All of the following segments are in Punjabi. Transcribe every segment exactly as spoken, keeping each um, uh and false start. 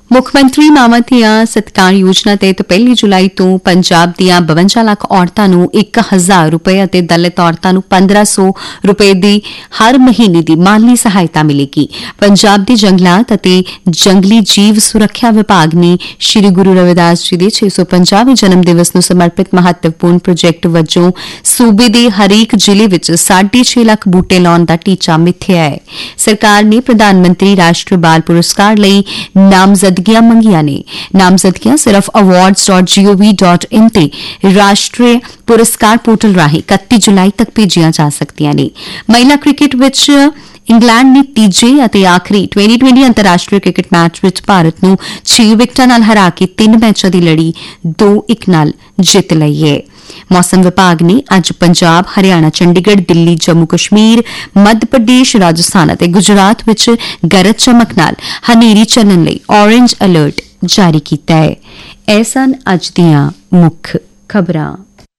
ਮੁੱਖ ਮੰਤਰੀ ਮਾਵਾਂ ਧੀਆਂ ਸਤਿਕਾਰ ਯੋਜਨਾ ਤਹਿਤ ਪਹਿਲੀ ਜੁਲਾਈ ਤੋਂ ਪੰਜਾਬ ਦੀਆਂ ਬਵੰਜਾ ਲੱਖ ਔਰਤਾਂ ਨੂੰ ਇੱਕ ਹਜ਼ਾਰ ਰੁਪਏ ਅਤੇ ਦਲਿਤ ਔਰਤਾਂ ਨੂੰ ਪੰਦਰਾਂ ਸੌ ਰੁਪਏ ਦੀ ਹਰ ਮਹੀਨੇ ਦੀ ਮਾਲੀ ਸਹਾਇਤਾ ਮਿਲੇਗੀ। ਪੰਜਾਬ ਦੇ ਜੰਗਲਾਤ ਅਤੇ ਜੰਗਲੀ ਜੀਵ ਸੁਰੱਖਿਆ ਵਿਭਾਗ ਨੇ ਸ੍ਰੀ ਗੁਰੂ ਰਵਿਦਾਸ ਜੀ ਦੇ ਛੇ ਸੌ ਪੰਜਾਹਵੇਂ ਜਨਮ ਦਿਵਸ ਨੂੰ ਸਮਰਪਿਤ ਮਹੱਤਵਪੂਰਨ ਪ੍ਰੋਜੈਕਟ ਵਜੋਂ ਸੂਬੇ ਦੇ ਹਰੇਕ ਜ਼ਿਲ੍ਹੇ ਵਿੱਚ ਸਾਢੇ ਛੇ ਲੱਖ ਬੂਟੇ ਲਾਉਣ ਦਾ ਟੀਚਾ ਮਿੱਥਿਆ ਹੈ। ਸਰਕਾਰ ਨੇ ਪ੍ਰਧਾਨ ਮੰਤਰੀ ਰਾਸ਼ਟਰੀ ਬਾਲ ਪੁਰਸਕਾਰ ਲਈ ਨਾਮਜ਼ਦਗੀਆਂ ਮੰਗੀਆਂ ਨੇ। ਨਾਮਜ਼ਦਗੀਆਂ ਸਿਰਫ ਅਵਾਰਡਸ ਡਾਟ ਜੀ ਓ ਵੀ ਡਾਟ ਇਨ ਤੇ ਰਾਸ਼ਟਰੀ ਪੁਰਸਕਾਰ ਪੋਰਟਲ ਰਾਹੀਂ ਇਕੱਤੀ ਜੁਲਾਈ ਤੱਕ ਭੇਜੀਆਂ ਜਾ ਸਕਦੀਆਂ ਨੇ। ਮਹਿਲਾ ਕ੍ਰਿਕਟ ਵਿੱਚ ਇੰਗਲੈਂਡ ਨੇ ਤੀਜੇ ਅਤੇ ਆਖਰੀ ਟਵੈਂਟੀ ਟਵੈਂਟੀ ਅੰਤਰਰਾਸ਼ਟਰੀ ਕ੍ਰਿਕਟ ਮੈਚ ਵਿੱਚ ਭਾਰਤ ਨੂੰ ਛੇ ਵਿਕਟਾਂ ਨਾਲ ਹਰਾ ਕੇ ਤਿੰਨ ਮੈਚਾਂ ਦੀ ਲੜੀ ਦੋ ਇੱਕ ਨਾਲ ਜਿੱਤ ਲਈ ਹੈ। ਮੌਸਮ ਵਿਭਾਗ ਨੇ ਅੱਜ ਪੰਜਾਬ, ਹਰਿਆਣਾ, ਚੰਡੀਗੜ੍ਹ, ਦਿੱਲੀ, ਜੰਮੂ ਕਸ਼ਮੀਰ, ਮੱਧ ਪ੍ਰਦੇਸ਼, ਰਾਜਸਥਾਨ ਅਤੇ ਗੁਜਰਾਤ ਵਿੱਚ ਗਰਜ ਚਮਕ ਨਾਲ ਹਨੇਰੀ ਚੱਲਣ ਲਈ ਔਰੇਂਜ ਅਲਰਟ ਜਾਰੀ ਕੀਤਾ ਹੈ। ਇਹ ਸਨ ਅੱਜ ਦੀਆਂ ਮੁੱਖ ਖਬਰਾਂ।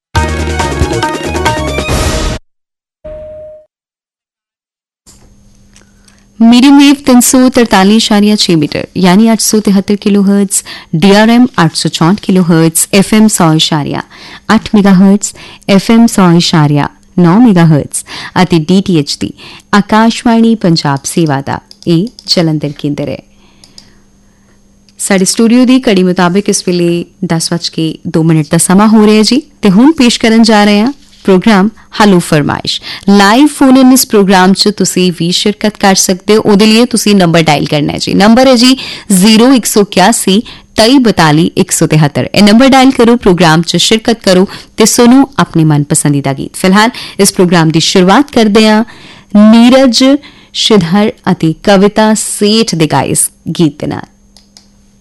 मीडियम वेव तीन सौ तरतालीस इशारिया छह मीटर यानी आठ सौ तिहत्तर किलो हर्ट्ज, डीआरएम आठ सौ चौंठ किलो हर्ट्ज, एफएम सौ इशारिया आठ मेगा हर्ट्ज, एफएम सौ इशारिया नौ मेगा हर्ट्ज ਅਤੇ डीटीएच ਦੀ ਆਕਾਸ਼ਵਾਣੀ ਪੰਜਾਬ ਸੇਵਾ ਦਾ ਇਹ ਜਲੰਧਰ ਕੇਂਦਰ ਹੈ। ਸਾਡੇ ਸਟੂਡੀਓ ਦੀ ਘੜੀ ਮੁਤਾਬਿਕ ਇਸ ਵੇਲੇ ਦਸ ਵੱਜ ਕੇ ਦੋ ਮਿੰਟ ਦਾ ਸਮਾਂ ਹੋ ਰਿਹਾ ਜੀ ਤੇ ਹੁਣ ਪੇਸ਼ ਕਰਨ ਜਾ ਰਹੇ ਹਾਂ प्रोग्राम हलो फरमाइश। लाइव फोन इन इस प्रोग्राम च तुसी भी शिरकत कर सकते हो। उहदे लिए तुसी नंबर डायल करना है जी। नंबर है जी जीरो एक सौ इक्यासी तई बताली एक सौ तिहत्तर। यह नंबर डायल करो, प्रोग्राम च शिरकत करो ते सुनो अपने मन पसंदीदा गीत। फिलहाल इस प्रोग्राम की शुरुआत करते हैं नीरज शिधर अते कविता सेठ दे गाए इस गीत दे नाल।